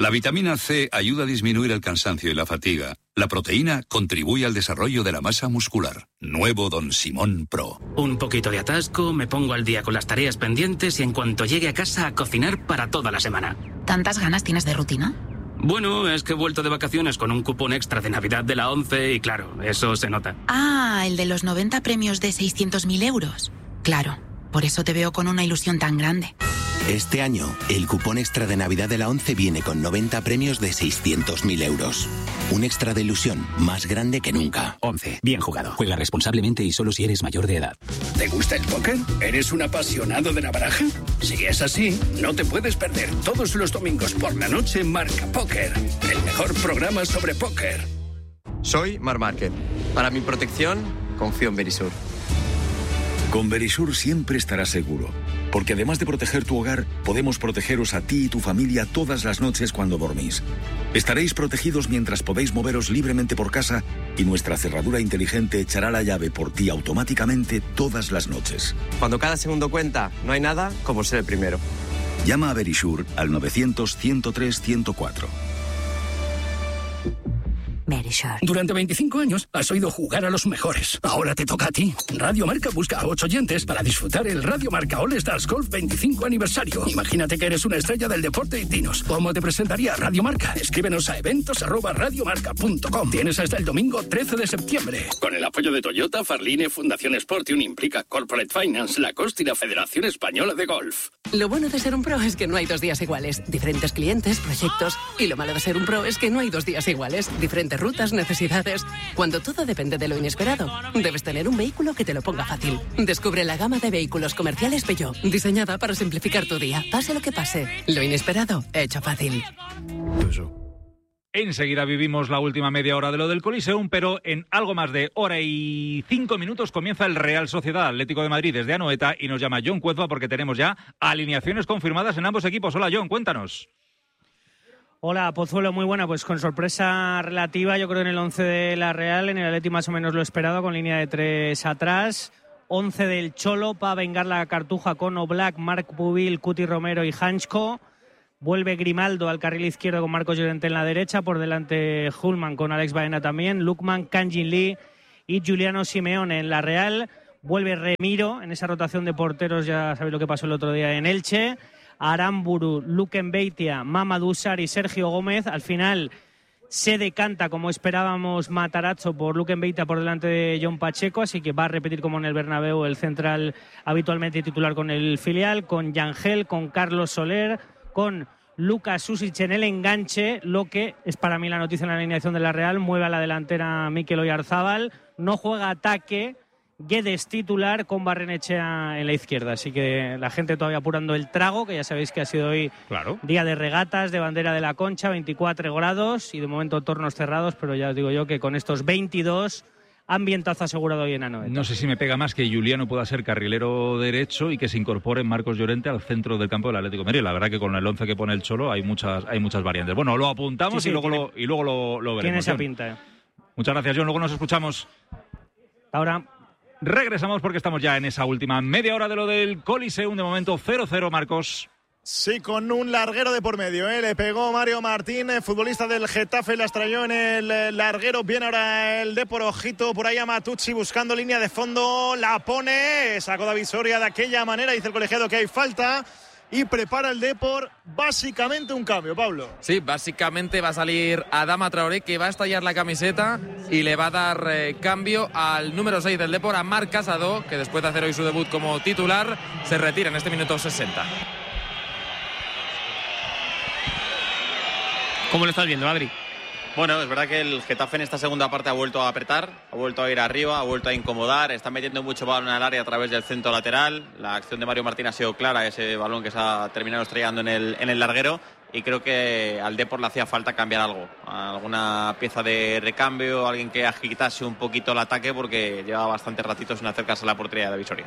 La vitamina C ayuda a disminuir el cansancio y la fatiga. La proteína contribuye al desarrollo de la masa muscular. Nuevo Don Simón Pro. Un poquito de atasco, me pongo al día con las tareas pendientes y en cuanto llegue a casa a cocinar para toda la semana. ¿Tantas ganas tienes de rutina? Bueno, es que he vuelto de vacaciones con un cupón extra de Navidad de la ONCE y claro, eso se nota. Ah, el de los 90 premios de 600.000 euros. Claro, por eso te veo con una ilusión tan grande. Este año, el cupón extra de Navidad de la ONCE viene con 90 premios de 600.000 euros. Un extra de ilusión más grande que nunca. ONCE. Bien jugado. Juega responsablemente y solo si eres mayor de edad. ¿Te gusta el póker? ¿Eres un apasionado de la baraja? Si es así, no te puedes perder todos los domingos por la noche Marca Póker, el mejor programa sobre póker. Soy Marc Márquez. Para mi protección, confío en Verisur. Con Verisur siempre estarás seguro, porque además de proteger tu hogar, podemos protegeros a ti y tu familia todas las noches cuando dormís. Estaréis protegidos mientras podéis moveros libremente por casa y nuestra cerradura inteligente echará la llave por ti automáticamente todas las noches. Cuando cada segundo cuenta, no hay nada como ser el primero. Llama a Verisur al 900-103-104. Verisur. Durante 25 años has oído jugar a los mejores. Ahora te toca a ti. Radio Marca busca a 8 oyentes para disfrutar el Radio Marca All Stars Golf 25 aniversario. Imagínate que eres una estrella del deporte y dinos, ¿cómo te presentaría Radio Marca? Escríbenos a eventos@radiomarca.com. Tienes hasta el domingo 13 de septiembre. Con el apoyo de Toyota, Farline, Fundación Sport y Implica Corporate Finance, Lacoste y la Federación Española de Golf. Lo bueno de ser un pro es que no hay 2 días iguales. Diferentes clientes, proyectos. Y lo malo de ser un pro es que no hay 2 días iguales. Diferentes rutas, necesidades. Cuando todo depende de lo inesperado, debes tener un vehículo que te lo ponga fácil. Descubre la gama de vehículos comerciales Peugeot, diseñada para simplificar tu día. Pase lo que pase, lo inesperado, hecho fácil. Enseguida vivimos la última media hora de lo del Coliseum, pero en algo más de hora y 5 minutos comienza el Real Sociedad Atlético de Madrid desde Anoeta y nos llama John Cuezba porque tenemos ya alineaciones confirmadas en ambos equipos. Hola John, cuéntanos. Hola, Pozuelo, muy buena, pues con sorpresa relativa, yo creo en el 11 de la Real, en el Atleti más o menos lo esperado, con línea de 3 atrás, 11 del Cholo para vengar la cartuja con Oblak, Marc Pubil, Cuti Romero y Hanchko, vuelve Grimaldo al carril izquierdo con Marcos Llorente en la derecha, por delante Hulman con Alex Baena también, Lukman, Kanjin Lee y Giuliano Simeone en la Real, vuelve Remiro en esa rotación de porteros, ya sabéis lo que pasó el otro día en Elche, Aramburu, Luken Beitia, Mamadou Sarr y Sergio Gómez. Al final se decanta, como esperábamos, Matarazzo por Luken Beitia por delante de John Pacheco, así que va a repetir como en el Bernabéu el central habitualmente titular con el filial, con Yangel, con Carlos Soler, con Lucas Susic en el enganche, lo que es para mí la noticia en la alineación de la Real, mueve a la delantera Mikel Oyarzábal, no juega ataque, Guedes titular con Barrenechea en la izquierda, así que la gente todavía apurando el trago, que ya sabéis que ha sido hoy día de regatas, de bandera de la Concha, 24 grados y de momento tornos cerrados, pero ya os digo yo que con estos 22 ambientazo asegurado hoy en Anoeta. No sé si me pega más que Giuliano pueda ser carrilero derecho y que se incorpore Marcos Llorente al centro del campo del Atlético de Madrid. La verdad que con el 11 que pone el Cholo hay muchas variantes. Bueno, lo apuntamos y luego lo veremos. Tiene esa pinta. Muchas gracias, John. Luego nos escuchamos. Ahora regresamos porque estamos ya en esa última media hora de lo del Coliseum. De momento 0-0, Marcos. Sí, con un larguero de por medio, le pegó Mario Martín, futbolista del Getafe, la estrelló en el larguero. Viene ahora el Depor, ojito por ahí a Matucci buscando línea de fondo, la pone, sacó David Soria de aquella manera, dice el colegiado que hay falta y prepara el Depor básicamente un cambio, Pablo. Sí, básicamente va a salir Adama Traoré, que va a estallar la camiseta y le va a dar cambio al número 6 del Depor, a Marc Casado, que después de hacer hoy su debut como titular, se retira en este minuto 60. ¿Cómo lo estás viendo, Adri? Bueno, es verdad que el Getafe en esta segunda parte ha vuelto a apretar, ha vuelto a ir arriba, ha vuelto a incomodar, está metiendo mucho balón al área a través del centro lateral. La acción de Mario Martín ha sido clara, ese balón que se ha terminado estrellando en el larguero, y creo que al Depor le hacía falta cambiar algo, alguna pieza de recambio, alguien que agitase un poquito el ataque, porque lleva bastante ratito sin acercarse a la portería de Visoria.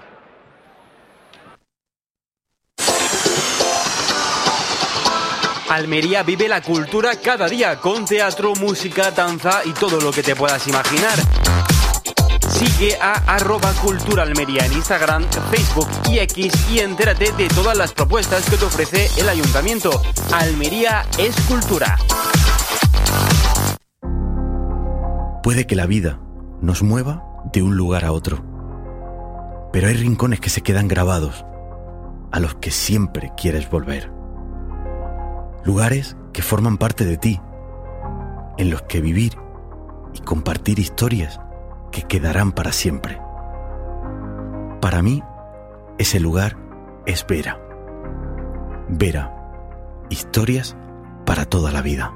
Almería vive la cultura cada día con teatro, música, danza y todo lo que te puedas imaginar. Sigue a @culturaalmería en Instagram, Facebook y X y entérate de todas las propuestas que te ofrece el Ayuntamiento. Almería es cultura. Puede que la vida nos mueva de un lugar a otro, pero hay rincones que se quedan grabados, a los que siempre quieres volver. Lugares que forman parte de ti, en los que vivir y compartir historias que quedarán para siempre. Para mí, ese lugar es Vera. Vera, historias para toda la vida.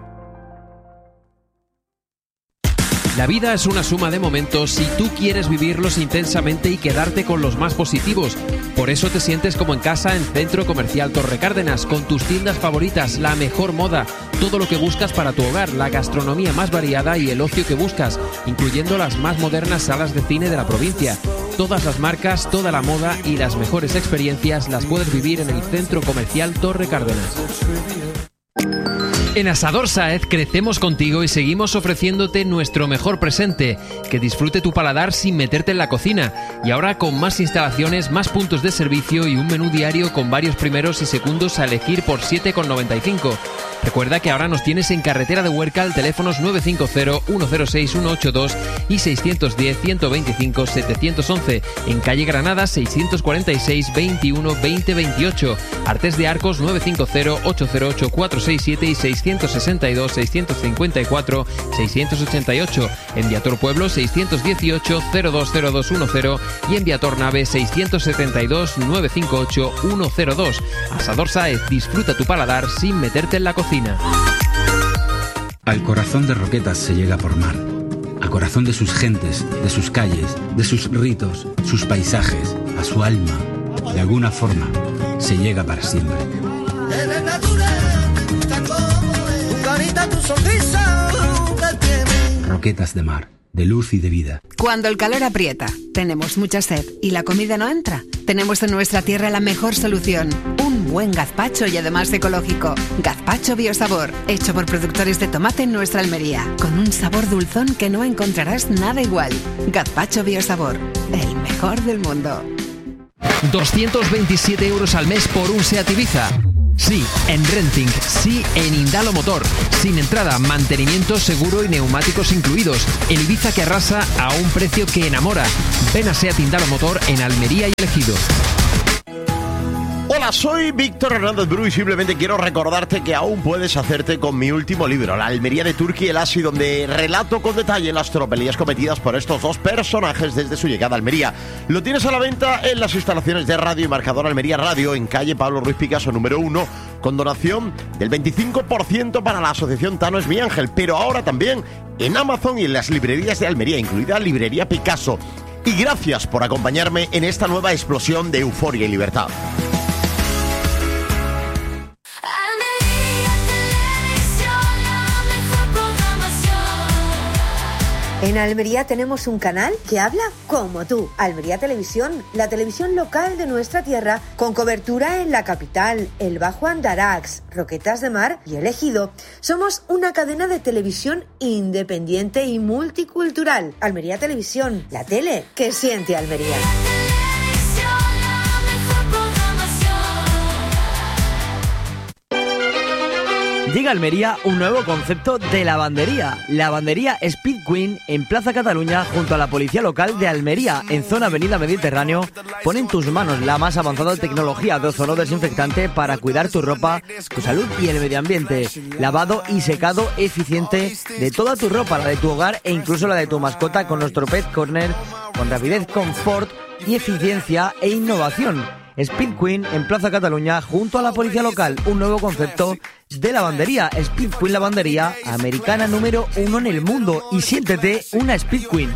La vida es una suma de momentos y tú quieres vivirlos intensamente y quedarte con los más positivos. Por eso te sientes como en casa en Centro Comercial Torre Cárdenas, con tus tiendas favoritas, la mejor moda, todo lo que buscas para tu hogar, la gastronomía más variada y el ocio que buscas, incluyendo las más modernas salas de cine de la provincia. Todas las marcas, toda la moda y las mejores experiencias las puedes vivir en el Centro Comercial Torre Cárdenas. En Asador Sáez crecemos contigo y seguimos ofreciéndote nuestro mejor presente, que disfrute tu paladar sin meterte en la cocina, y ahora con más instalaciones, más puntos de servicio y un menú diario con varios primeros y segundos a elegir por 7,95. Recuerda que ahora nos tienes en Carretera de Huércal, teléfonos 950-106-182 y 610-125-711, en calle Granada 646-21-2028, Artés de Arcos 950-808-467 y 662-654-688, en Viator Pueblo 618-020210 y en Viator Nave 672-958-102. Asador Sáez, disfruta tu paladar sin meterte en la cocina. Al corazón de Roquetas se llega por mar, al corazón de sus gentes, de sus calles, de sus ritos, sus paisajes, a su alma. De alguna forma, se llega para siempre. Roquetas de mar, de luz y de vida. Cuando el calor aprieta, tenemos mucha sed y la comida no entra, tenemos en nuestra tierra la mejor solución. Un buen gazpacho y además ecológico. Gazpacho Biosabor, hecho por productores de tomate en nuestra Almería, con un sabor dulzón que no encontrarás nada igual. Gazpacho Biosabor, el mejor del mundo. 227 euros al mes por un Seat Ibiza. Sí, en Renting. Sí, en Indalo Motor. Sin entrada, mantenimiento, seguro y neumáticos incluidos. El Ibiza que arrasa a un precio que enamora. Ven a Seat Indalo Motor en Almería y Ejido. Hola, soy Víctor Hernández Bru y simplemente quiero recordarte que aún puedes hacerte con mi último libro, La Almería de Turki el Asi, donde relato con detalle las tropelías cometidas por estos dos personajes desde su llegada a Almería. Lo tienes a la venta en las instalaciones de Radio y Marcador Almería Radio, en calle Pablo Ruiz Picasso número 1, con donación del 25% para la asociación Tano es mi ángel, pero ahora también en Amazon y en las librerías de Almería, incluida Librería Picasso. Y gracias por acompañarme en esta nueva explosión de euforia y libertad. En Almería tenemos un canal que habla como tú. Almería Televisión, la televisión local de nuestra tierra, con cobertura en la capital, el Bajo Andarax, Roquetas de Mar y el Ejido. Somos una cadena de televisión independiente y multicultural. Almería Televisión, la tele que siente Almería. Llega a Almería un nuevo concepto de lavandería. Lavandería Speed Queen en Plaza Cataluña, junto a la policía local de Almería, en zona Avenida Mediterráneo. Pone en tus manos la más avanzada tecnología de ozono desinfectante para cuidar tu ropa, tu salud y el medio ambiente. Lavado y secado eficiente de toda tu ropa, la de tu hogar e incluso la de tu mascota, con nuestro Pet Corner, con rapidez, confort y eficiencia e innovación. Speed Queen en Plaza Cataluña, junto a la policía local. Un nuevo concepto de lavandería. Speed Queen Lavandería, americana número 1 en el mundo. Y siéntete una Speed Queen.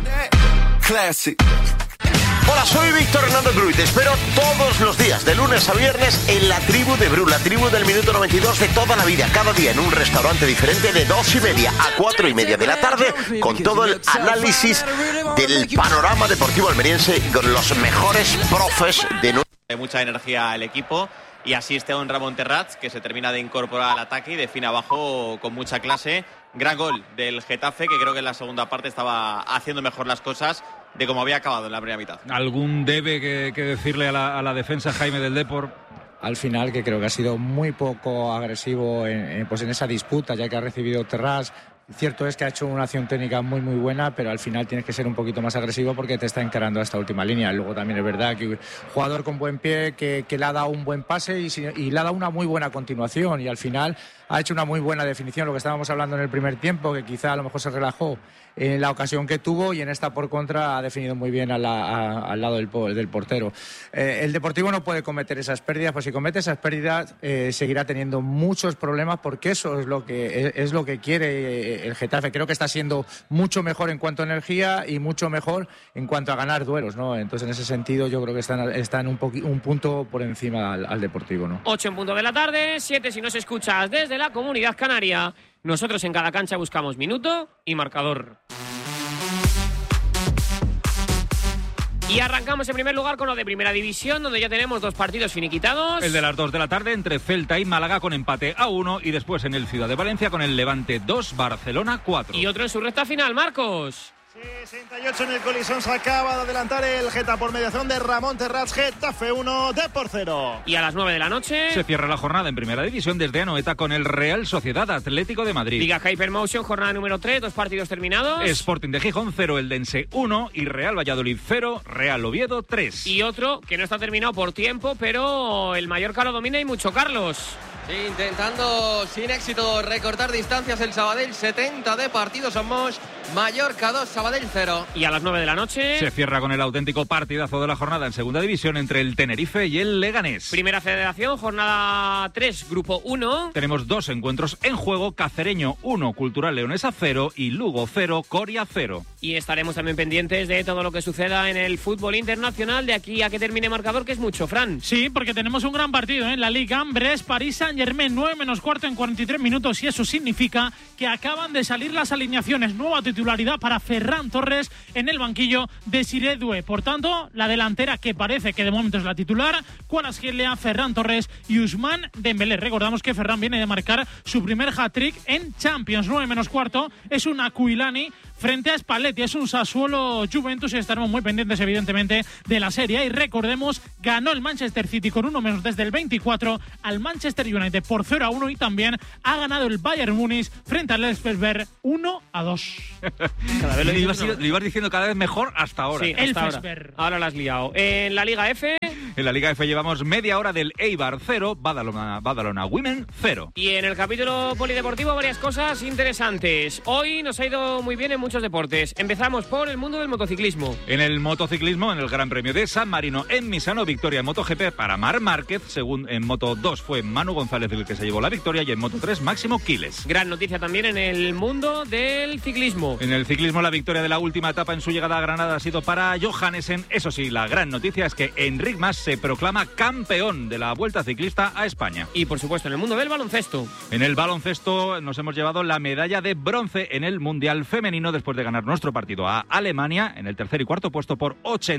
Hola, soy Víctor Hernández Bru y te espero todos los días, de lunes a viernes, en la tribu de Bru, la tribu del minuto 92 de toda la vida, cada día en un restaurante diferente, de 2:30 a 4:30 de la tarde, con todo el análisis del panorama deportivo almeriense y con los mejores profes de nuestro. Mucha energía al equipo y asiste a un Ramón Terrats que se termina de incorporar al ataque y define abajo con mucha clase. Gran gol del Getafe, que creo que en la segunda parte estaba haciendo mejor las cosas de cómo había acabado en la primera mitad. ¿Algún debe que decirle a la defensa, Jaime, del Depor? Al final, que creo que ha sido muy poco agresivo en esa disputa, ya que ha recibido Terrats. Cierto es que ha hecho una acción técnica muy muy buena, pero al final tienes que ser un poquito más agresivo porque te está encarando a esta última línea. Luego también es verdad que un jugador con buen pie que le ha dado un buen pase y le ha dado una muy buena continuación, y al final ha hecho una muy buena definición. Lo que estábamos hablando en el primer tiempo, que quizá a lo mejor se relajó en la ocasión que tuvo, y en esta por contra ha definido muy bien al lado del portero. El Deportivo no puede cometer esas pérdidas, pues si comete esas pérdidas seguirá teniendo muchos problemas, porque eso es lo que quiere el Getafe. Creo que está siendo mucho mejor en cuanto a energía y mucho mejor en cuanto a ganar duelos, ¿no? Entonces, en ese sentido, yo creo que están un punto por encima al Deportivo, ¿no? 8 en punto de la tarde, 7 si nos escuchas desde la Comunidad Canaria. Nosotros en cada cancha buscamos minuto y marcador. Y arrancamos en primer lugar con lo de Primera División, donde ya tenemos 2 partidos finiquitados. El de las 2 de la tarde entre Celta y Málaga con empate a 1, y después en el Ciudad de Valencia con el Levante 2, Barcelona 4. Y otro en su recta final, Marcos. 68 en el Colisón, se acaba de adelantar el Getafe por mediación de Ramón Terrats. Getafe 1, Depor 0. Y a las 9 de la noche se cierra la jornada en Primera División desde Anoeta con el Real Sociedad Atlético de Madrid. Liga Hypermotion, jornada número 3, 2 partidos terminados. Sporting de Gijón 0, Eldense 1 y Real Valladolid 0, Real Oviedo 3. Y otro que no está terminado por tiempo, pero el Mallorca lo domina y mucho, Carlos. Sí, intentando sin éxito recortar distancias el Sabadell, 70 de partido somos, Mallorca 2, Sabadell 0. Y a las 9 de la noche se cierra con el auténtico partidazo de la jornada en Segunda División entre el Tenerife y el Leganés. Primera Federación, jornada 3, Grupo 1. Tenemos 2 encuentros en juego, Cacereño 1, Cultural Leonesa 0 y Lugo 0, Coria 0. Y estaremos también pendientes de todo lo que suceda en el fútbol internacional de aquí a que termine marcador, que es mucho, Fran. Sí, porque tenemos un gran partido en la Liga. Brest, París Saint-Germain, 9 menos cuarto en 43 minutos, y eso significa que acaban de salir las alineaciones. Nueva titularidad para Ferran Torres en el banquillo de Siré Doué. Por tanto, la delantera que parece que de momento es la titular, Kvaratskhelia, Ferran Torres y Ousmane Dembélé. Recordamos que Ferran viene de marcar su primer hat-trick en Champions. 9 menos cuarto es un Aquilani frente a Spalletti, es un Sassuolo Juventus, y estaremos muy pendientes evidentemente de la serie. Y recordemos, ganó el Manchester City con 1 menos desde el 24 al Manchester United por 0-1, y también ha ganado el Bayern Múnich frente al Elfsberg 1-2. Cada vez lo ibas diciendo cada vez mejor hasta ahora. Sí, hasta ahora la has liado. En la Liga F. En la Liga F llevamos media hora del Eibar 0, Badalona Women 0. Y en el capítulo polideportivo varias cosas interesantes. Hoy nos ha ido muy bien en muchos deportes. Empezamos por el mundo del motociclismo. En el motociclismo, en el Gran Premio de San Marino en Misano, victoria en MotoGP para Marc Márquez. Según en Moto 2 fue Manu González el que se llevó la victoria, y en Moto 3 Máximo Quiles. Gran noticia también en el mundo del ciclismo. En el ciclismo, la victoria de la última etapa en su llegada a Granada ha sido para Johannesen. Eso sí, la gran noticia es que Enric Mas se proclama campeón de la Vuelta Ciclista a España. Y por supuesto, en el mundo del baloncesto. En el baloncesto nos hemos llevado la medalla de bronce en el Mundial Femenino después de ganar nuestro partido a Alemania en el tercer y cuarto puesto por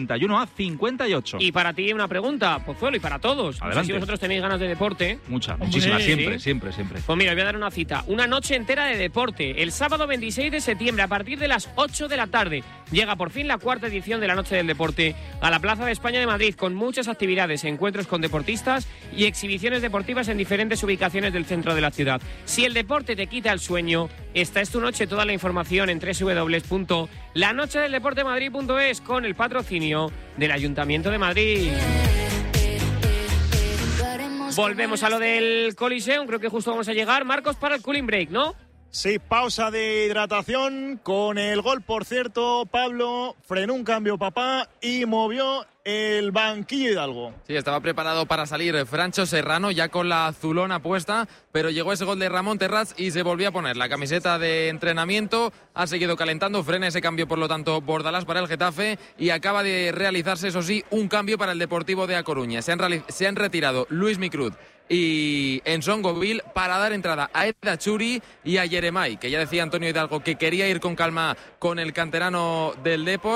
81-58. Y para ti una pregunta, Pozuelo, y para todos. Adelante. No sé si vosotros tenéis ganas de deporte. Muchísimas, siempre. Pues mira, voy a dar una cita. Una noche entera de deporte. El sábado 26 de septiembre, a partir de las 8 de la tarde, llega por fin la 4ª edición de la Noche del Deporte a la Plaza de España de Madrid, con muchas actividades, encuentros con deportistas y exhibiciones deportivas en diferentes ubicaciones del centro de la ciudad. Si el deporte te quita el sueño, esta es tu noche. Toda la información en www.lanochedeldeportemadrid.es, con el patrocinio del Ayuntamiento de Madrid. Volvemos a lo del Coliseum, creo que justo vamos a llegar, Marcos, para el cooling break, ¿no? Sí, pausa de hidratación con el gol, por cierto. Pablo frenó un cambio, papá, y movió el banquillo Hidalgo. Sí, estaba preparado para salir Francho Serrano ya con la azulona puesta, pero llegó ese gol de Ramón Terrats y se volvió a poner la camiseta de entrenamiento. Ha seguido calentando, frena ese cambio, por lo tanto, Bordalás para el Getafe, y acaba de realizarse, eso sí, un cambio para el Deportivo de A Coruña. Se han retirado Luis Micruz y Enson Govil para dar entrada a Eda Churi y a Yeremay, que ya decía Antonio Hidalgo que quería ir con calma con el canterano del Depor.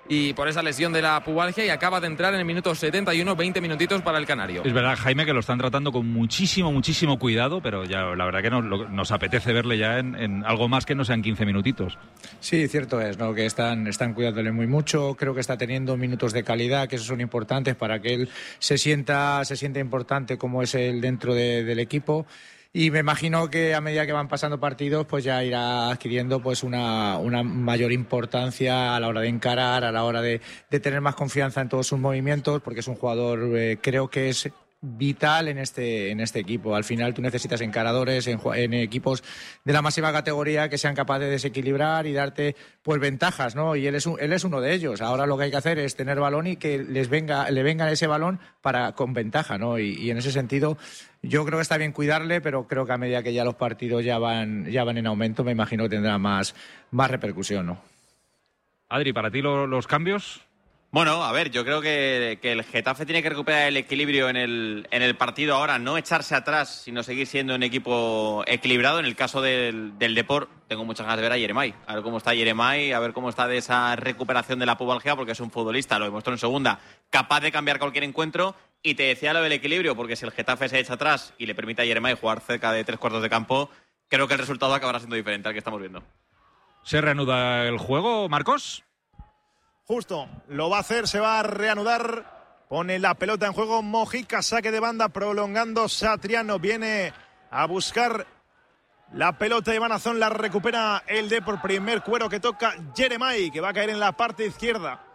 y por esa lesión de la pubalgia, y acaba de entrar en el minuto 71, 20 minutitos para el canario. Es verdad, Jaime, que lo están tratando con muchísimo cuidado, pero ya la verdad que nos apetece verle ya en algo más que no sean 15 minutitos. Sí, cierto es, ¿no? Que están cuidándole muy mucho. Creo que está teniendo minutos de calidad, que esos son importantes para que él se sienta importante como es él dentro del equipo. Y me imagino que a medida que van pasando partidos, pues ya irá adquiriendo pues una mayor importancia a la hora de encarar, a la hora de tener más confianza en todos sus movimientos, porque es un jugador, creo que es vital en este equipo. Al final tú necesitas encaradores en equipos de la máxima categoría que sean capaces de desequilibrar y darte pues ventajas, ¿no? Y él es uno de ellos. Ahora lo que hay que hacer es tener balón y que le venga ese balón con ventaja, ¿no? Y en ese sentido yo creo que está bien cuidarle, pero creo que a medida que ya los partidos ya van en aumento, me imagino que tendrá más repercusión, ¿no? Adri, ¿para ti los cambios? Bueno, a ver, yo creo que el Getafe tiene que recuperar el equilibrio en el partido ahora, no echarse atrás, sino seguir siendo un equipo equilibrado. En el caso del Depor, tengo muchas ganas de ver a Yeremay, a ver cómo está Yeremay, a ver cómo está de esa recuperación de la pubalgia, porque es un futbolista, lo demostró en segunda, capaz de cambiar cualquier encuentro. Y te decía lo del equilibrio, porque si el Getafe se echa atrás y le permite a Yeremay jugar cerca de 3/4 de campo, creo que el resultado acabará siendo diferente al que estamos viendo. ¿Se reanuda el juego, Marcos? Justo, lo va a hacer, se va a reanudar. Pone la pelota en juego Mojica, saque de banda, prolongando Satriano. Viene a buscar la pelota Iván Azón, la recupera el Depor. Primer cuero que toca Yeremay, que va a caer en la parte izquierda.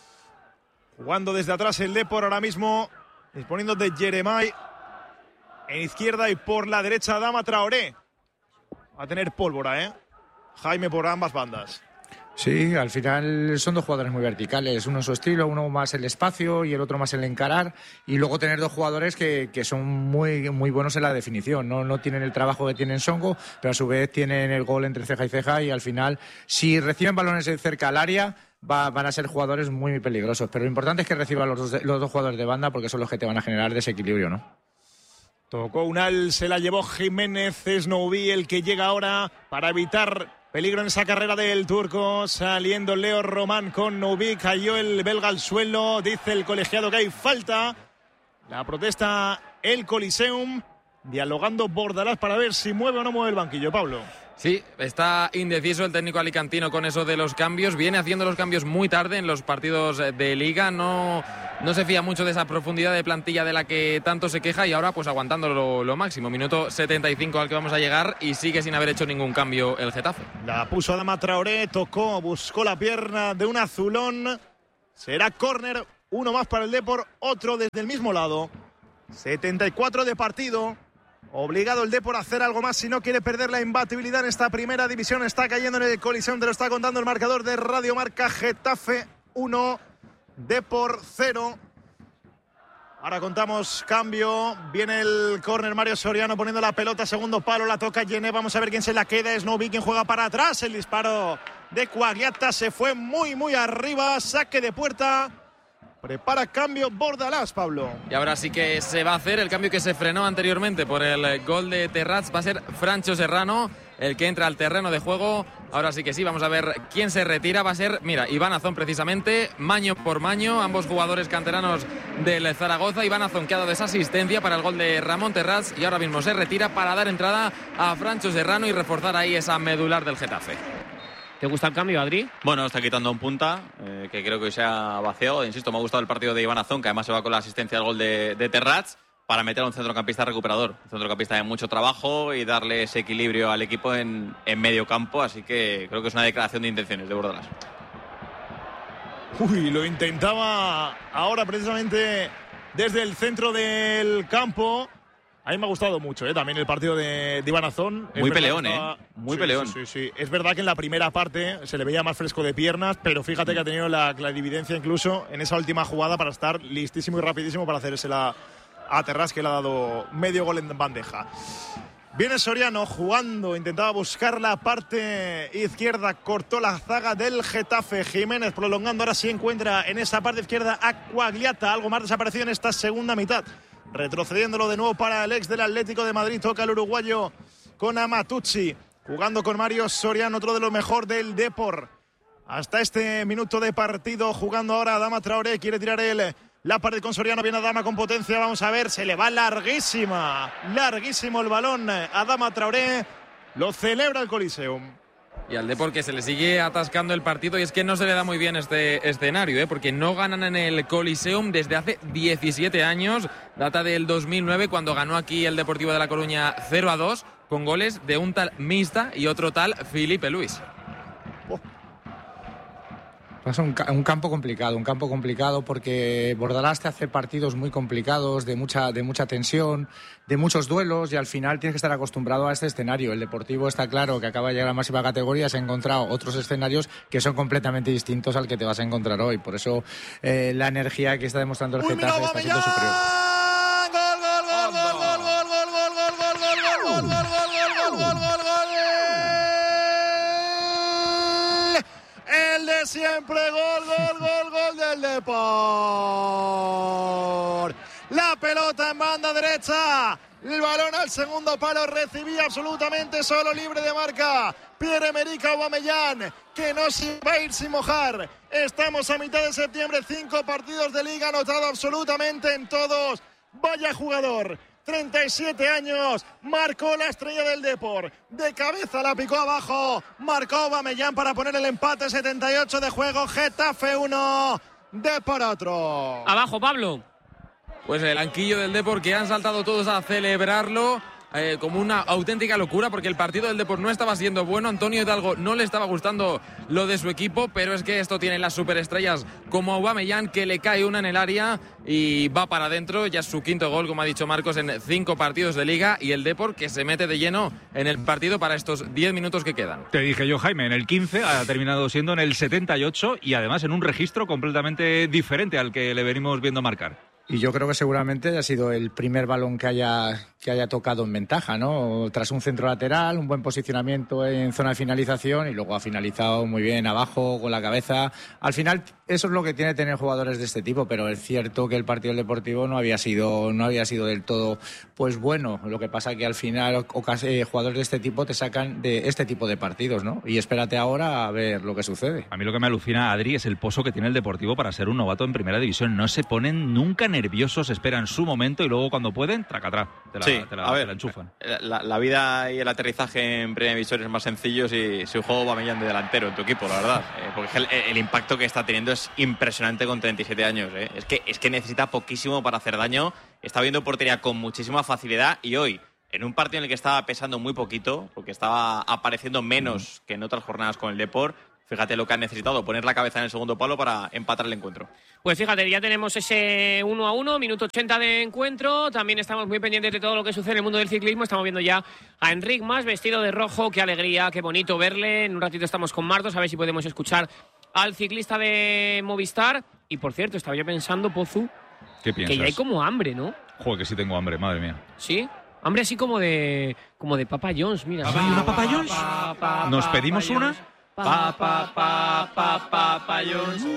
Jugando desde atrás el Depor ahora mismo, disponiendo de Yeremay en izquierda, y por la derecha Adama Traoré. Va a tener pólvora, Jaime, por ambas bandas. Sí, al final son dos jugadores muy verticales, uno en su estilo, uno más el espacio y el otro más el encarar, y luego tener dos jugadores que son muy buenos en la definición, no tienen el trabajo que tienen Songo, pero a su vez tienen el gol entre ceja y ceja, y al final si reciben balones cerca al área van a ser jugadores muy peligrosos, pero lo importante es que reciban los dos jugadores de banda, porque son los que te van a generar desequilibrio, ¿no? Tocó Unal, se la llevó Jiménez, es Noubi el que llega ahora para evitar peligro en esa carrera del turco. Saliendo Leo Román con Noubi, cayó el belga al suelo, dice el colegiado que hay falta. La protesta el Coliseum, dialogando Bordalás para ver si mueve o no mueve el banquillo, Pablo. Sí, está indeciso el técnico alicantino con eso de los cambios. Viene haciendo los cambios muy tarde en los partidos de Liga. No se fía mucho de esa profundidad de plantilla de la que tanto se queja, y ahora pues aguantando lo máximo. Minuto 75 al que vamos a llegar, y sigue sin haber hecho ningún cambio el Getafe. La puso Adama Traoré, tocó, buscó la pierna de un azulón. Será córner, uno más para el Depor, otro desde el mismo lado. 74 de partido. Obligado el Depor a hacer algo más si no quiere perder la imbatibilidad en esta primera división. Está cayendo en el Coliseum, te lo está contando el marcador de Radio Marca. Getafe 1, Depor 0. Ahora contamos cambio. Viene el córner, Mario Soriano poniendo la pelota, segundo palo, la toca Yené. Vamos a ver quién se la queda. Es Novi quien juega para atrás. El disparo de Quagliata se fue muy arriba. Saque de puerta. Prepara cambio Bordalás, Pablo. Y ahora sí que se va a hacer el cambio que se frenó anteriormente por el gol de Terrats. Va a ser Francho Serrano el que entra al terreno de juego. Ahora sí que sí, vamos a ver quién se retira. Va a ser, mira, Iván Azón precisamente, Maño por Maño, ambos jugadores canteranos del Zaragoza. Iván Azón que ha dado esa asistencia para el gol de Ramón Terrats, y ahora mismo se retira para dar entrada a Francho Serrano y reforzar ahí esa medular del Getafe. ¿Te gusta el cambio, Adri? Bueno, está quitando un punta, que creo que se ha vaciado. Insisto, me ha gustado el partido de Iván Azón, que además se va con la asistencia al gol de Terrats, para meter a un centrocampista recuperador. Un centrocampista de mucho trabajo y darle ese equilibrio al equipo en medio campo. Así que creo que es una declaración de intenciones de Bordalás. Uy, lo intentaba ahora precisamente desde el centro del campo. A mí me ha gustado mucho, también el partido de Iván Azón. Muy peleón, Muy peleón. Sí. Es verdad que en la primera parte se le veía más fresco de piernas, pero fíjate que ha tenido la clarividencia incluso en esa última jugada para estar listísimo y rapidísimo para hacérsela a Terrats, que le ha dado medio gol en bandeja. Viene Soriano jugando, intentaba buscar la parte izquierda, cortó la zaga del Getafe. Jiménez prolongando, ahora sí encuentra en esa parte izquierda a Quagliata, algo más desaparecido en esta segunda mitad. Retrocediéndolo de nuevo para el ex del Atlético de Madrid. Toca el uruguayo con Amatucci. Jugando con Mario Soriano, otro de lo mejor del Depor. hasta este minuto de partido. Jugando ahora Adama Traoré, quiere tirar la pared con Soriano, viene Adama con potencia, vamos a ver, se le va larguísimo el balón a Adama Traoré, lo celebra el Coliseum. Y al Depor que se le sigue atascando el partido, y es que no se le da muy bien este escenario, porque no ganan en el Coliseum desde hace 17 años, data del 2009 cuando ganó aquí el Deportivo de La Coruña 0-2 con goles de un tal Mista y otro tal Filipe Luis. Es un campo complicado porque Bordalás te hace partidos muy complicados, de mucha tensión, de muchos duelos, y al final tienes que estar acostumbrado a este escenario. El Deportivo está claro que acaba de llegar a la máxima categoría, se ha encontrado otros escenarios que son completamente distintos al que te vas a encontrar hoy. Por eso la energía que está demostrando el Getafe está siendo superior. Siempre gol del Depor. La pelota en banda derecha, el balón al segundo palo, recibía absolutamente solo, libre de marca Pierre-Emerick Aubameyang, que no se va a ir sin mojar. Estamos a mitad de septiembre, 5 partidos de liga, anotado absolutamente en todos. Vaya jugador, 37 años, marcó la estrella del Depor, de cabeza la picó abajo, marcó Aubameyang para poner el empate, 78 de juego, Getafe 1, Depor otro. Abajo, Pablo. Pues el banquillo del Depor, que han saltado todos a celebrarlo como una auténtica locura, porque el partido del Depor no estaba siendo bueno. Antonio Hidalgo no le estaba gustando lo de su equipo, pero es que esto tiene las superestrellas como Aubameyang, que le cae una en el área y va para adentro. Ya es su quinto gol, como ha dicho Marcos, en 5 partidos de liga, y el Depor que se mete de lleno en el partido para estos 10 minutos que quedan. Te dije yo, Jaime, en el 15 ha terminado siendo en el 78, y además en un registro completamente diferente al que le venimos viendo marcar. Y yo creo que seguramente ha sido el primer balón que haya tocado en ventaja, ¿no? Tras un centro lateral, un buen posicionamiento en zona de finalización, y luego ha finalizado muy bien abajo con la cabeza. Al final, eso es lo que tiene tener jugadores de este tipo, pero es cierto que el partido del Deportivo no había sido del todo pues bueno. Lo que pasa que al final jugadores de este tipo te sacan de este tipo de partidos, ¿no? Y espérate ahora a ver lo que sucede. A mí lo que me alucina, Adri, es el pozo que tiene el Deportivo para ser un novato en primera división. No se ponen nunca nerviosos, esperan su momento y luego cuando pueden, tracatrá, te la enchufan. La vida y el aterrizaje en primera división es más sencillo si juega Aubameyang de delantero en tu equipo, la verdad. Porque el impacto que está teniendo es impresionante con 37 años. Es que necesita poquísimo para hacer daño. Está viendo portería con muchísima facilidad, y hoy, en un partido en el que estaba pesando muy poquito, porque estaba apareciendo menos que en otras jornadas con el Depor, fíjate lo que han necesitado, poner la cabeza en el segundo palo para empatar el encuentro. Pues fíjate, ya tenemos ese 1-1, minuto 80 de encuentro. También estamos muy pendientes de todo lo que sucede en el mundo del ciclismo. Estamos viendo ya a Enric Mas vestido de rojo. Qué alegría, qué bonito verle. En un ratito estamos con Martos, a ver si podemos escuchar al ciclista de Movistar. Y por cierto, estaba yo pensando, Pozu, ¿qué piensas? que ya hay como hambre, ¿no? Joder, que sí tengo hambre, madre mía. ¿Sí? Hambre así como de Papa John's, mira. ¿Hay una Papa John's? ¿Nos pedimos una? Papa John's.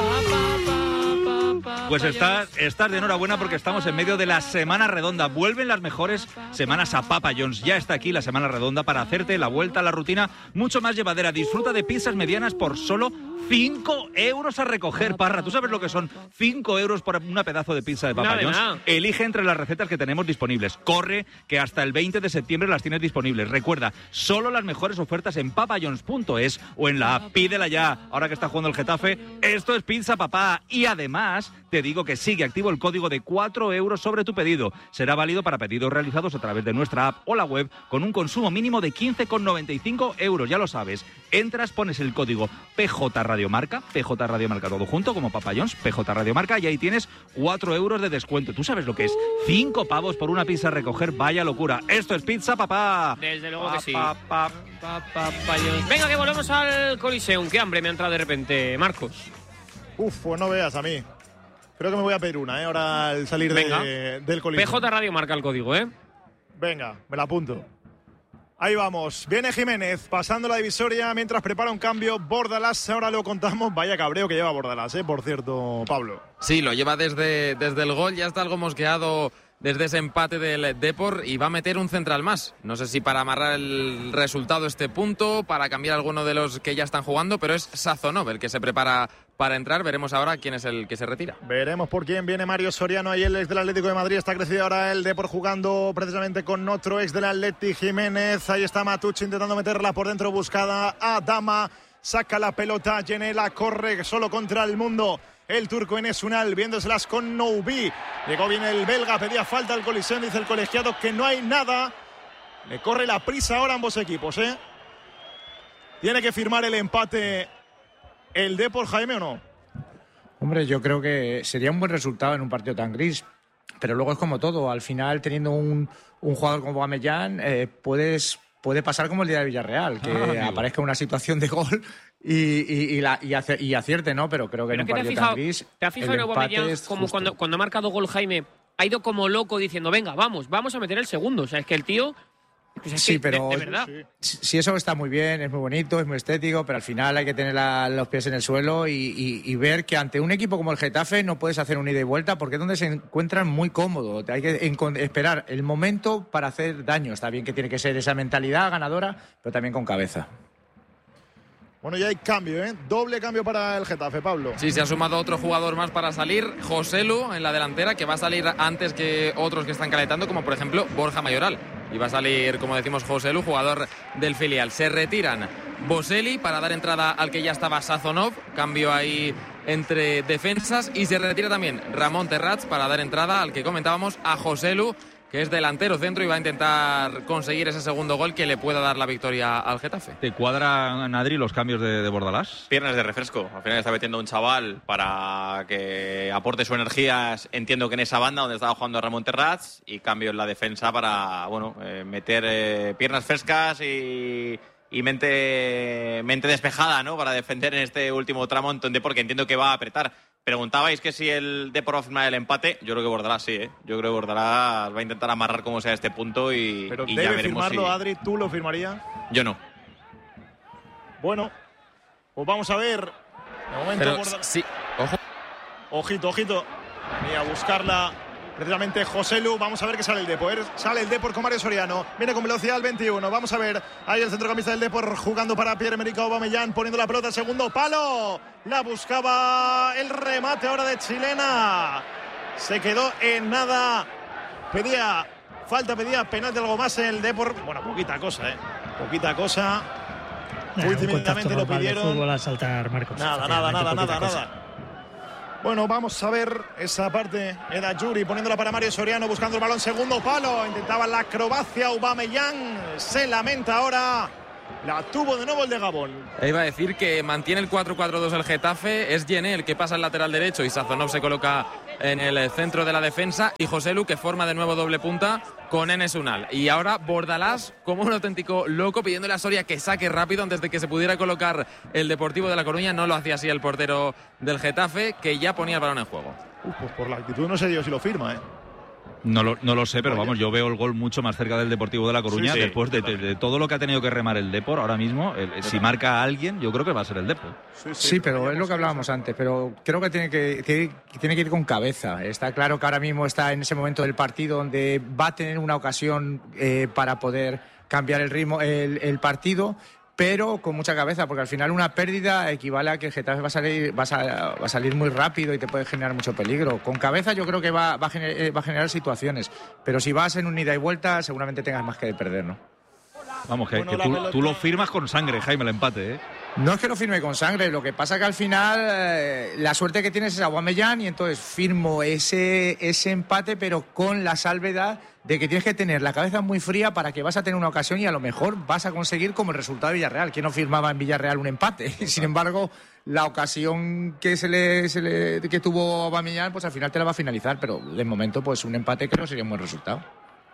Pues estás de enhorabuena, porque estamos en medio de la Semana Redonda. Vuelven las mejores semanas a Papa John's. Ya está aquí la Semana Redonda para hacerte la vuelta a la rutina mucho más llevadera. Disfruta de pizzas medianas por solo 5 euros a recoger, Parra. ¿Tú sabes lo que son 5 euros por una pedazo de pizza de Papa John's? Elige entre las recetas que tenemos disponibles. Corre, que hasta el 20 de septiembre las tienes disponibles. Recuerda, solo las mejores ofertas en papajohns.es o en la app. Pídela ya. Ahora que está jugando el Getafe, esto es pizza, papá. Y además, te digo que sigue activo el código de 4 euros sobre tu pedido. Será válido para pedidos realizados a través de nuestra app o la web con un consumo mínimo de 15,95 euros. Ya lo sabes. Entras, pones el código PJ Radio Marca todo junto, como Papa John's, PJ Radio Marca, y ahí tienes 4 euros de descuento. ¿Tú sabes lo que es? 5 pavos por una pizza a recoger. Vaya locura. Esto es pizza, papá. Desde luego que sí. Venga, que volvemos al Coliseum. Qué hambre me ha entrado de repente, Marcos. Pues no veas a mí. Creo que me voy a pedir una, ahora al salir del Coliseum. PJ Radio Marca el código, Venga, me la apunto. Ahí vamos, viene Jiménez pasando la divisoria mientras prepara un cambio Bordalás, ahora lo contamos. Vaya cabreo que lleva Bordalás, por cierto, Pablo. Sí, lo lleva desde el gol, ya está algo mosqueado desde ese empate del Depor y va a meter un central más. No sé si para amarrar el resultado este punto, para cambiar alguno de los que ya están jugando, pero es Sazonov el que se prepara para entrar. Veremos ahora quién es el que se retira. Veremos por quién viene Mario Soriano. Ahí el ex del Atlético de Madrid. Está crecido ahora el Depor jugando precisamente con otro ex del Atleti, Jiménez. Ahí está Matucci intentando meterla por dentro, buscada a Dama. Saca la pelota, Genela corre solo contra el mundo. El turco Enes Unal viéndoselas con Noubi. Llegó bien el belga, pedía falta al Coliseo, dice el colegiado que no hay nada. Le corre la prisa ahora a ambos equipos, ¿eh? ¿Tiene que firmar el empate el Depor, Jaime, o no? Hombre, yo creo que sería un buen resultado en un partido tan gris. Pero luego es como todo. Al final, teniendo un jugador como Aubameyang, puede pasar como el día de Villarreal, que aparezca una situación de gol y acierte, ¿no? Pero creo que en un partido tan gris... ¿Te has fijado en Aubameyang como cuando ha marcado gol Jaime? Ha ido como loco diciendo, venga, vamos a meter el segundo. O sea, es que el tío... Pues sí, que, pero de verdad. Sí, eso está muy bien, es muy bonito, es muy estético, pero al final hay que tener los pies en el suelo y ver que ante un equipo como el Getafe no puedes hacer un ida y vuelta porque es donde se encuentran muy cómodos. Hay que esperar el momento para hacer daño. Está bien que tiene que ser esa mentalidad ganadora, pero también con cabeza. Bueno, ya hay cambio, ¿eh? Doble cambio para el Getafe, Pablo. Sí, se ha sumado otro jugador más para salir, Joselu en la delantera, que va a salir antes que otros que están calentando, como por ejemplo Borja Mayoral. Y va a salir, como decimos, Joselu, jugador del filial. Se retiran Boselli para dar entrada al que ya estaba Sazonov, cambio ahí entre defensas, y se retira también Ramón Terrats para dar entrada al que comentábamos, a Joselu, que es delantero centro y va a intentar conseguir ese segundo gol que le pueda dar la victoria al Getafe. ¿Te cuadran, Adri, los cambios de Bordalás? Piernas de refresco. Al final está metiendo un chaval para que aporte su energía, entiendo que en esa banda donde estaba jugando Ramón Terrats, y cambio en la defensa para meter piernas frescas y mente despejada, ¿no? Para defender en este último tramo, porque entiendo que va a apretar. Preguntabais que si el Depor va a firmar el empate. Yo creo que Bordalás sí, ¿eh? Yo creo que Bordalás va a intentar amarrar como sea este punto y pero y debe ya veremos firmarlo, si... Adri, ¿tú lo firmarías? Yo no. Bueno, pues vamos a ver. De momento, pero, Bordalás... sí, ojo. Ojito. Venía a buscarla precisamente Joselu. Vamos a ver qué sale el Depor. Sale el Depor con Mario Soriano. Viene con velocidad al 21. Vamos a ver. Ahí el centrocampista del Depor jugando para Pierre-Emerick Aubameyang, poniendo la pelota al segundo palo. La buscaba el remate ahora de Chilena. Se quedó en nada. Pedía penalti, algo más en el Depor. Bueno, poquita cosa, Poquita cosa. Muy tímidamente lo pidieron. Fútbol a saltar, Marcos. Nada. Bueno, vamos a ver esa parte. Eda Yuri poniéndola para Mario Soriano, buscando el balón, segundo palo. Intentaba la acrobacia Aubameyang. Se lamenta ahora. La tuvo de nuevo el de Gabón. Iba a decir que mantiene el 4-4-2 el Getafe. Es Yené el que pasa al lateral derecho y Sazonov se coloca en el centro de la defensa. Y Joselu que forma de nuevo doble punta con Enes Unal. Y ahora Bordalás como un auténtico loco pidiéndole a Soria que saque rápido antes de que se pudiera colocar el Deportivo de La Coruña. No lo hacía así el portero del Getafe, que ya ponía el balón en juego. Pues por la actitud no sé yo si lo firma, No lo sé, pero vamos, yo veo el gol mucho más cerca del Deportivo de La Coruña, sí, después de todo lo que ha tenido que remar el Depor ahora mismo. Si marca a alguien, yo creo que va a ser el Depor. Sí, pero es lo que hablábamos antes, pero creo que tiene que ir con cabeza. Está claro que ahora mismo está en ese momento del partido donde va a tener una ocasión para poder cambiar el ritmo, el partido, pero con mucha cabeza, porque al final una pérdida equivale a que el Getafe va a salir muy rápido y te puede generar mucho peligro. Con cabeza yo creo que va a generar situaciones, pero si vas en un ida y vuelta seguramente tengas más que perder, ¿no? Vamos, que tú lo firmas con sangre, Jaime, el empate, ¿eh? No es que lo firme con sangre, lo que pasa que al final la suerte que tienes es Aubameyang y entonces firmo ese empate, pero con la salvedad de que tienes que tener la cabeza muy fría para que vas a tener una ocasión y a lo mejor vas a conseguir como el resultado de Villarreal. ¿Quién no firmaba en Villarreal un empate? Sin embargo, la ocasión que que tuvo Aubameyang, pues al final te la va a finalizar, pero de momento pues un empate creo que sería un buen resultado.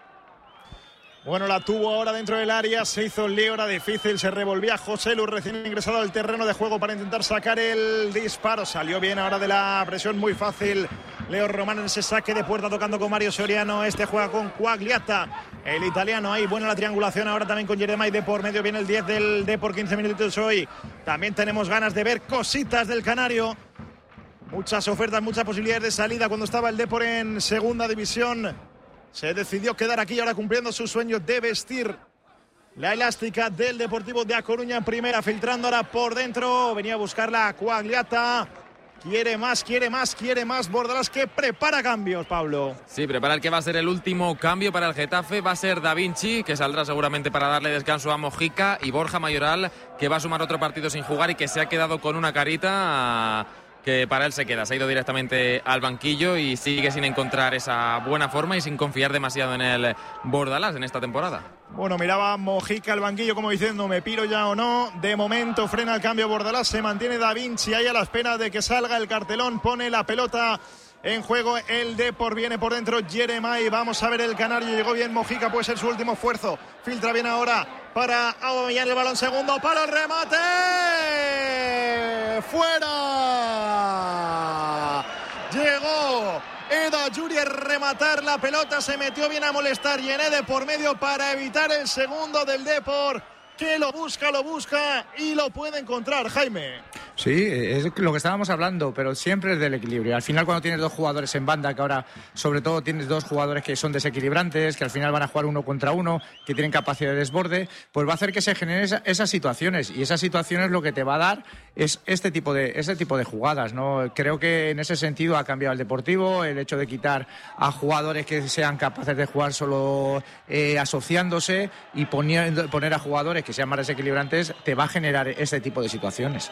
Bueno, la tuvo ahora dentro del área, se hizo el lío, era difícil, se revolvía Joselu recién ingresado al terreno de juego para intentar sacar el disparo. Salió bien ahora de la presión, muy fácil. Leo Román en ese saque de puerta tocando con Mario Soriano. Este juega con Quagliata, el italiano ahí. Buena la triangulación ahora también con Jeremai de por medio. Viene el 10 del Depor, 15 minutos hoy. También tenemos ganas de ver cositas del canario. Muchas ofertas, muchas posibilidades de salida cuando estaba el Depor en segunda división. se decidió quedar aquí ahora cumpliendo su sueño de vestir la elástica del Deportivo de A Coruña en primera, filtrando ahora por dentro. Venía a buscarla a Quagliata. Quiere más Bordalás, que prepara cambios, Pablo. Sí, prepara el que va a ser el último cambio para el Getafe. Va a ser Da Vinci, que saldrá seguramente para darle descanso a Mojica, y Borja Mayoral, que va a sumar otro partido sin jugar y que se ha quedado con una carita que para él se queda. Se ha ido directamente al banquillo y sigue sin encontrar esa buena forma y sin confiar demasiado en el Bordalás en esta temporada. Bueno, miraba Mojica al banquillo como diciendo, ¿me piro ya o no? De momento frena el cambio Bordalás, se mantiene Da Vinci ahí a la espera de que salga el cartelón, pone la pelota en juego el Depor, viene por dentro Jeremai, vamos a ver el canario, llegó bien Mojica, puede ser su último esfuerzo, filtra bien ahora para Aubameyang, el balón segundo palo, el remate, fuera, llegó Eda Yuri a rematar la pelota, se metió bien a molestar Yenede por medio para evitar el segundo del Depor, que lo busca y lo puede encontrar, Jaime. Sí, es lo que estábamos hablando, pero siempre es del equilibrio. Al final, cuando tienes dos jugadores en banda, que ahora sobre todo tienes dos jugadores que son desequilibrantes, que al final van a jugar uno contra uno, que tienen capacidad de desborde, pues va a hacer que se generen esas situaciones, y esas situaciones lo que te va a dar es este tipo de jugadas, ¿no? Creo que en ese sentido ha cambiado el Deportivo, el hecho de quitar a jugadores que sean capaces de jugar solo asociándose y poner a jugadores que sean más desequilibrantes, te va a generar este tipo de situaciones.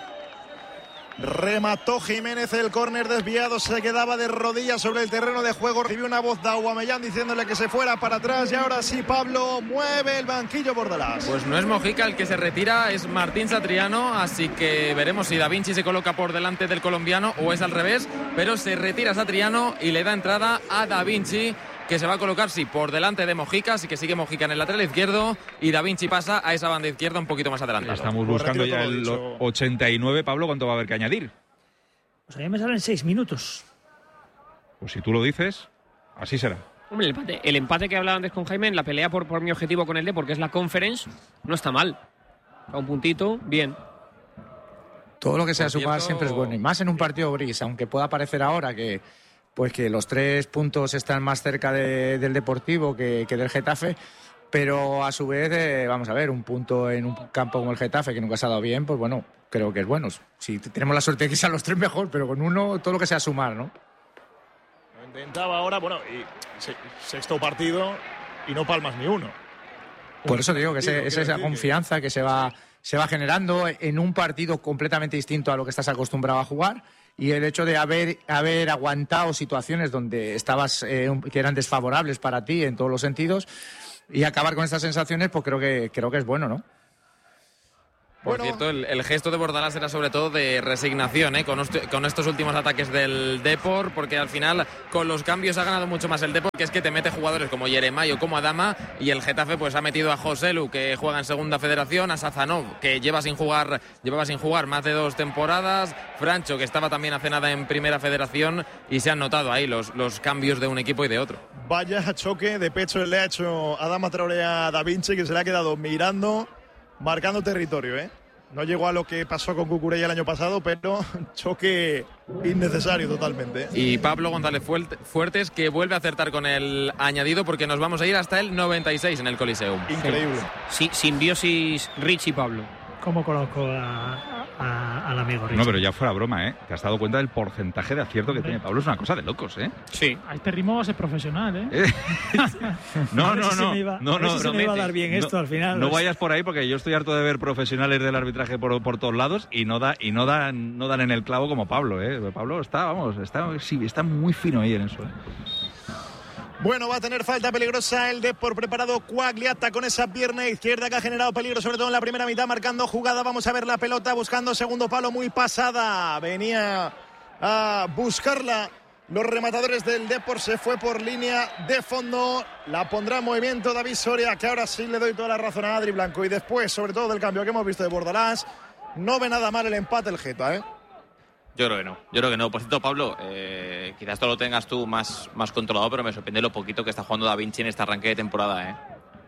Remató Jiménez el córner desviado, se quedaba de rodillas sobre el terreno de juego, recibió una voz de Aubameyang diciéndole que se fuera para atrás, y ahora sí Pablo mueve el banquillo Bordalás. Pues no es Mojica el que se retira, es Martín Satriano, así que veremos si Da Vinci se coloca por delante del colombiano o es al revés, pero se retira Satriano y le da entrada a Da Vinci, que se va a colocar, sí, por delante de Mojica, así que sigue Mojica en el lateral izquierdo y Da Vinci pasa a esa banda izquierda un poquito más adelante. Estamos buscando ya el 89, Pablo, ¿cuánto va a haber que añadir? Pues a mí me salen 6 minutos. Pues si tú lo dices, así será. Hombre, el empate que hablaba antes con Jaime en la pelea por mi objetivo con el D, porque es la Conference, no está mal. A un puntito, bien. Todo lo que sea sumar siempre es bueno, y más en un partido gris, aunque pueda parecer ahora que los 3 puntos están más cerca del Deportivo que del Getafe, pero a su vez, vamos a ver, un punto en un campo como el Getafe, que nunca se ha dado bien, pues bueno, creo que es bueno. Si tenemos la suerte de que sean los 3 mejor, pero con uno, todo lo que sea sumar, ¿no? Lo intentaba ahora, bueno, y sexto partido y no palmas ni uno. Por eso digo que es esa confianza que se va generando en un partido completamente distinto a lo que estás acostumbrado a jugar. Y el hecho de haber aguantado situaciones donde estabas que eran desfavorables para ti en todos los sentidos, y acabar con estas sensaciones, pues creo que es bueno, ¿no? Por cierto, el gesto de Bordalás era sobre todo de resignación, con estos últimos ataques del Depor, porque al final con los cambios ha ganado mucho más el Depor, que es que te mete jugadores como Jeremai o como Adama, y el Getafe pues ha metido a Joselu, que juega en segunda federación, a Sazanov, que llevaba sin jugar más de 2 temporadas, Francho, que estaba también hace nada en primera federación, y se han notado ahí los cambios de un equipo y de otro. Vaya choque de pecho le ha hecho Adama Traoré a Da Vinci, que se le ha quedado mirando, marcando territorio, No llegó a lo que pasó con Cucurella el año pasado, pero choque innecesario totalmente. Y Pablo González Fuertes, que vuelve a acertar con el añadido, porque nos vamos a ir hasta el 96 en el Coliseum. Increíble. Sí, simbiosis Rich y Pablo. ¿Cómo conozco al amigo Rich? No, pero ya fuera broma, ¿Te has dado cuenta del porcentaje de acierto que tiene Pablo? Es una cosa de locos, Sí. A este ritmo vas a ser profesional, No. Se me iba a dar bien esto al final. No vayas por ahí, porque yo estoy harto de ver profesionales del arbitraje por todos lados y no dan en el clavo como Pablo, Pablo está muy fino ahí en eso, Bueno, va a tener falta peligrosa el Depor, preparado Quagliata con esa pierna izquierda que ha generado peligro, sobre todo en la primera mitad, marcando jugada. Vamos a ver la pelota, buscando segundo palo, muy pasada. Venía a buscarla los rematadores del Depor, se fue por línea de fondo. La pondrá en movimiento David Soria, que ahora sí le doy toda la razón a Adri Blanco. Y después, sobre todo del cambio que hemos visto de Bordalás, no ve nada mal el empate el Geta, Yo creo que no. Por cierto, Pablo, quizás esto lo tengas tú más controlado, pero me sorprende lo poquito que está jugando Da Vinci en este arranque de temporada,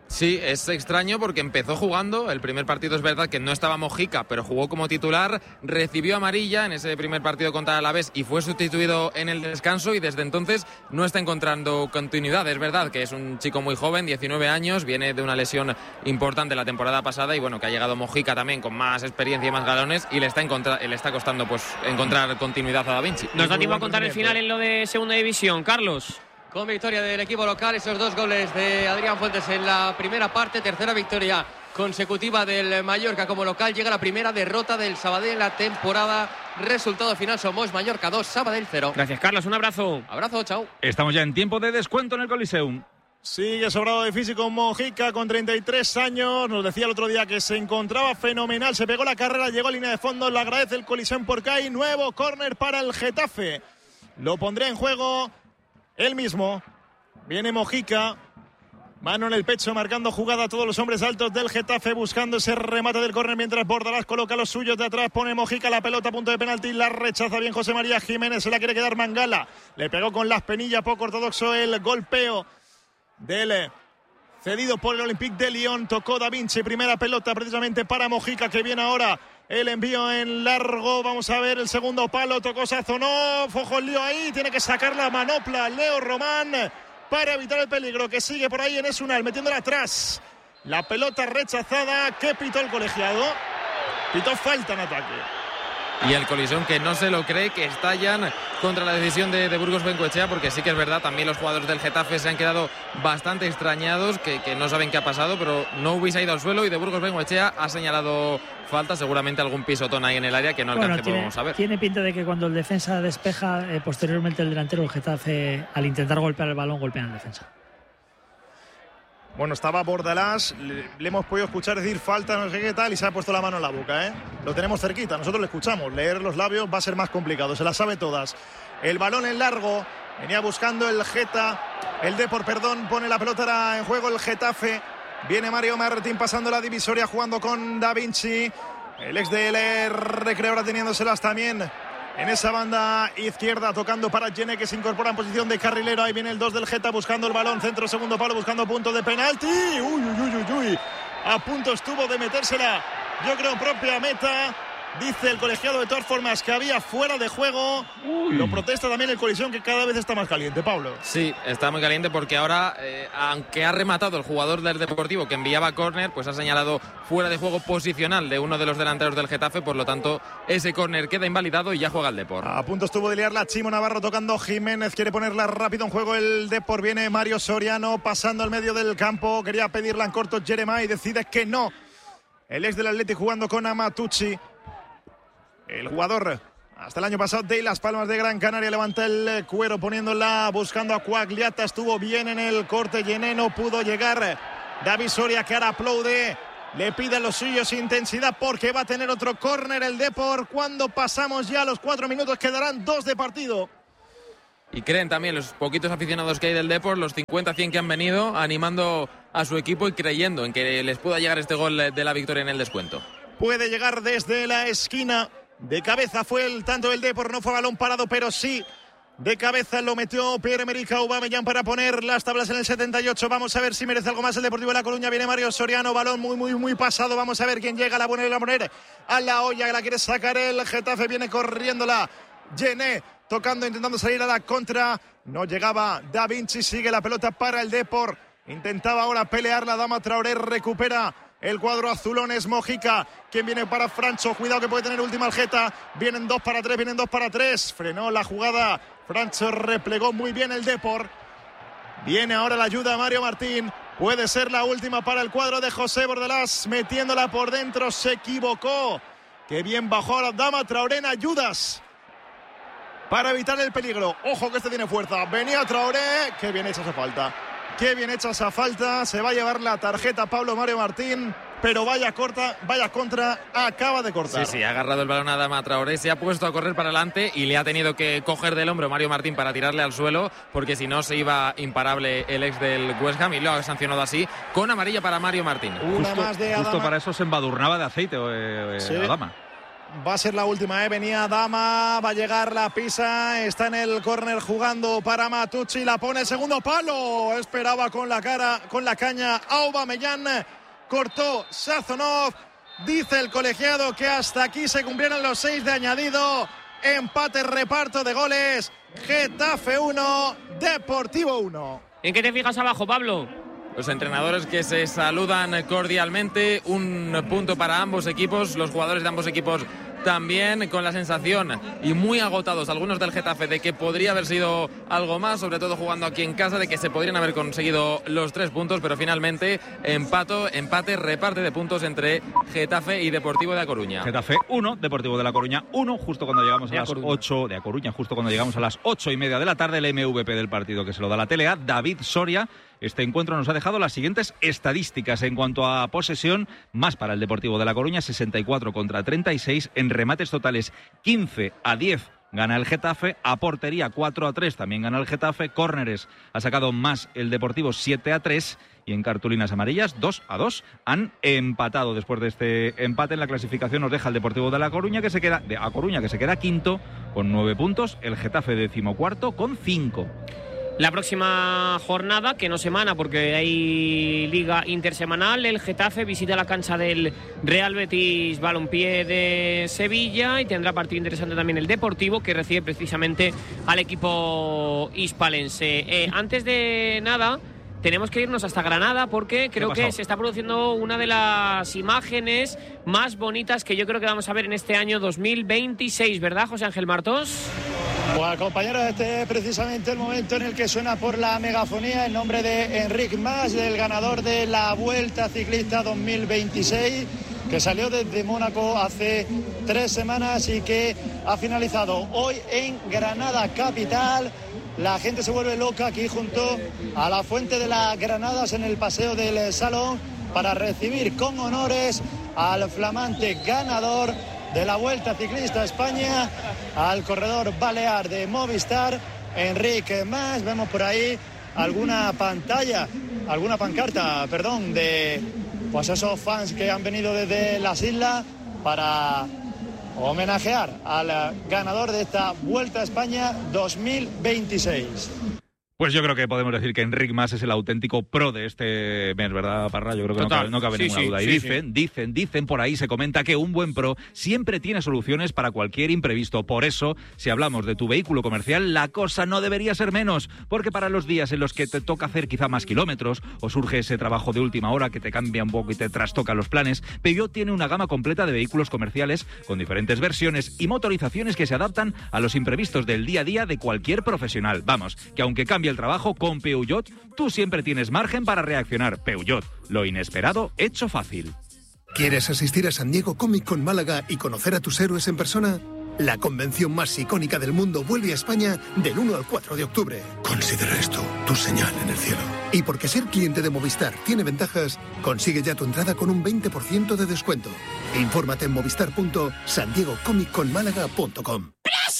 Sí, es extraño porque empezó jugando. El primer partido es verdad que no estaba Mojica, pero jugó como titular. Recibió amarilla en ese primer partido contra el Alavés y fue sustituido en el descanso. Y desde entonces no está encontrando continuidad. Es verdad que es un chico muy joven, 19 años, viene de una lesión importante la temporada pasada. Y bueno, que ha llegado Mojica también con más experiencia y más galones. Y le está costando pues encontrar continuidad a Da Vinci. Nos da tiempo a contar el final en lo de segunda división, Carlos. Con victoria del equipo local, esos 2 goles de Adrián Fuentes en la primera parte, tercera victoria consecutiva del Mallorca como local, llega la primera derrota del Sabadell en la temporada. Resultado final: Somos Mallorca 2, Sabadell 0. Gracias, Carlos, un abrazo. Abrazo, chao. Estamos ya en tiempo de descuento en el Coliseum. Sigue sobrado de físico Mojica con 33 años. Nos decía el otro día que se encontraba fenomenal. Se pegó la carrera, llegó a línea de fondo. Le agradece el Coliseum porque hay nuevo córner para el Getafe. Lo pondrá en juego él mismo. Viene Mojica. Mano en el pecho, marcando jugada a todos los hombres altos del Getafe, buscando ese remate del córner mientras Bordalás coloca los suyos de atrás. Pone Mojica la pelota a punto de penalti. La rechaza bien José María Jiménez. Se la quiere quedar Mangala. Le pegó con las penillas. Poco ortodoxo el golpeo del cedido por el Olympique de Lyon. Tocó Da Vinci. Primera pelota precisamente para Mojica, que viene ahora el envío en largo. Vamos a ver el segundo palo. Tocó Sazonov. Ojo el lío ahí. Tiene que sacar la manopla Leo Román para evitar el peligro que sigue por ahí en Esunal, metiéndola atrás. La pelota rechazada. ¿Qué pitó el colegiado? Pitó falta en ataque. Y el Coliseum, que no se lo cree, que estallan contra la decisión de Burgos Bengoechea, porque sí que es verdad, también los jugadores del Getafe se han quedado bastante extrañados, que no saben qué ha pasado, pero no hubiese ido al suelo y de Burgos Bengoechea ha señalado falta, seguramente algún pisotón ahí en el área que no alcancemos a ver. Tiene pinta de que cuando el defensa despeja, posteriormente el delantero del Getafe, al intentar golpear el balón, golpea al defensa. Bueno, estaba Bordalás, le hemos podido escuchar decir falta, no sé qué tal, y se ha puesto la mano en la boca, ¿eh? Lo tenemos cerquita, nosotros le escuchamos. Leer los labios va a ser más complicado, se las sabe todas. El balón en largo, venía buscando el Depor, pone la pelota en juego el Getafe. Viene Mario Martín pasando la divisoria, jugando con Da Vinci. El ex del Recreo ahora teniéndoselas también en esa banda izquierda, tocando para Gene, que se incorpora en posición de carrilero. Ahí viene el 2 del Geta buscando el balón, centro, segundo palo, buscando punto de penalti. Uy. A punto estuvo de metérsela, yo creo, propia meta. Dice el colegiado de todas formas que había fuera de juego. Lo protesta también el Coliseum, que cada vez está más caliente, Pablo. Sí, está muy caliente porque ahora, aunque ha rematado el jugador del Deportivo que enviaba córner, pues ha señalado fuera de juego posicional de uno de los delanteros del Getafe. Por lo tanto, ese córner queda invalidado y ya juega el Depor. A punto estuvo de liarla Chimo Navarro, tocando Jiménez. Quiere ponerla rápido en juego el Depor. Viene Mario Soriano pasando al medio del campo. Quería pedirla en corto Jeremai y decide que no. El ex del Atleti jugando con Amatucci. El jugador hasta el año pasado de Las Palmas de Gran Canaria levanta el cuero poniéndola, buscando a Quagliata. Estuvo bien en el corte, Llené, no pudo llegar. David Soria, que ahora aplaude, le pide a los suyos intensidad porque va a tener otro córner el Depor. Cuando pasamos ya los 4 minutos, quedarán 2 de partido. Y creen también los poquitos aficionados que hay del Depor, los 50-100 que han venido, animando a su equipo y creyendo en que les pueda llegar este gol de la victoria en el descuento. Puede llegar desde la esquina. De cabeza fue el tanto del Depor, no fue balón parado, pero sí de cabeza lo metió Pierre-Emerick Aubameyang para poner las tablas en el 78. Vamos a ver si merece algo más el Deportivo de La Coruña. Viene Mario Soriano, balón muy pasado. Vamos a ver quién llega, la poner a la olla, que la quiere sacar el Getafe. Viene corriéndola Llené, tocando, intentando salir a la contra. No llegaba Da Vinci, sigue la pelota para el Depor. Intentaba ahora pelear la Dama Traoré, recupera el cuadro azulón, es Mojica quien viene para Francho. Cuidado que puede tener última el Geta. Vienen 2 para 3. Frenó la jugada Francho, replegó muy bien el Depor. Viene ahora la ayuda a Mario Martín. Puede ser la última para el cuadro de José Bordalás, metiéndola por dentro. Se equivocó. Qué bien bajó ahora Dama Traoré en ayudas para evitar el peligro. Ojo que este tiene fuerza. Venía Traoré. Qué bien hecha esa falta. Qué bien hecha esa falta. Se va a llevar la tarjeta Pablo Mario Martín. Pero vaya contra, acaba de cortar. Sí, ha agarrado el balón a Dama Traoré, se ha puesto a correr para adelante y le ha tenido que coger del hombro Mario Martín para tirarle al suelo, porque si no se iba imparable el ex del West Ham, y lo ha sancionado así, con amarilla para Mario Martín. Justo para eso se embadurnaba de aceite sí. Adama. Va a ser la última, venía Dama, va a llegar la pisa, está en el córner jugando para Matucci, la pone el segundo palo, esperaba con la caña Aubameyang, cortó Sazonov, dice el colegiado que hasta aquí se cumplieron los 6 de añadido, empate, reparto de goles, Getafe 1, Deportivo 1. ¿En qué te fijas abajo, Pablo? Los entrenadores que se saludan cordialmente, un punto para ambos equipos, los jugadores de ambos equipos también con la sensación, y muy agotados algunos del Getafe, de que podría haber sido algo más, sobre todo jugando aquí en casa, de que se podrían haber conseguido los 3 puntos, pero finalmente empate, reparte de puntos entre Getafe y Deportivo de La Coruña. Getafe 1, Deportivo de La Coruña 1, justo cuando llegamos a las 8 de A Coruña, justo cuando llegamos a las 8:30 de la tarde, el MVP del partido que se lo da la tele a David Soria. Este encuentro nos ha dejado las siguientes estadísticas en cuanto a posesión, más para el Deportivo de La Coruña, 64 contra 36, en remates totales 15-10 gana el Getafe, a portería 4-3 también gana el Getafe, córneres ha sacado más el Deportivo 7-3 y en cartulinas amarillas 2-2 han empatado. Después de este empate en la clasificación nos deja el Deportivo de La Coruña que se queda quinto con 9 puntos, el Getafe 14º con 5. La próxima jornada, que no semana porque hay liga intersemanal, el Getafe visita la cancha del Real Betis Balompié de Sevilla y tendrá partido interesante también el Deportivo, que recibe precisamente al equipo hispalense. Antes de nada, tenemos que irnos hasta Granada porque creo que se está produciendo una de las imágenes más bonitas que yo creo que vamos a ver en este año 2026, ¿verdad, José Ángel Martos? Pues compañeros, este es precisamente el momento en el que suena por la megafonía el nombre de Enric Mas, del ganador de la Vuelta Ciclista 2026, que salió desde Mónaco hace 3 semanas y que ha finalizado hoy en Granada capital. La gente se vuelve loca aquí junto a la Fuente de las Granadas en el Paseo del Salón para recibir con honores al flamante ganador de la Vuelta Ciclista España, al corredor balear de Movistar, Enric Mas. Vemos por ahí alguna pancarta, de pues esos fans que han venido desde las islas para homenajear al ganador de esta Vuelta a España 2026. Pues yo creo que podemos decir que Enric Mas es el auténtico pro de este mes, ¿verdad, Parra? Yo creo que no cabe ninguna duda. Y dicen por ahí, se comenta que un buen pro siempre tiene soluciones para cualquier imprevisto. Por eso, si hablamos de tu vehículo comercial, la cosa no debería ser menos. Porque para los días en los que te toca hacer quizá más kilómetros o surge ese trabajo de última hora que te cambia un poco y te trastoca los planes, Peugeot tiene una gama completa de vehículos comerciales con diferentes versiones y motorizaciones que se adaptan a los imprevistos del día a día de cualquier profesional. Vamos, que aunque cambie el trabajo, con Peugeot tú siempre tienes margen para reaccionar. Peugeot, lo inesperado hecho fácil. ¿Quieres asistir a San Diego Comic Con Málaga y conocer a tus héroes en persona? La convención más icónica del mundo vuelve a España del 1 al 4 de octubre. Considera esto tu señal en el cielo. Y porque ser cliente de Movistar tiene ventajas, consigue ya tu entrada con un 20% de descuento. Infórmate en movistar.sandiegocomicconmálaga.com.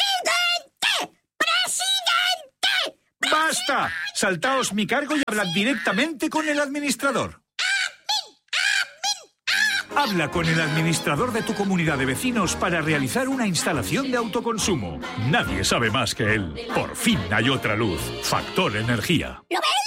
¡Basta! Saltaos mi cargo y hablad directamente con el administrador. Habla con el administrador de tu comunidad de vecinos para realizar una instalación de autoconsumo. Nadie sabe más que él. Por fin hay otra luz. Factor Energía. ¿Lo ves?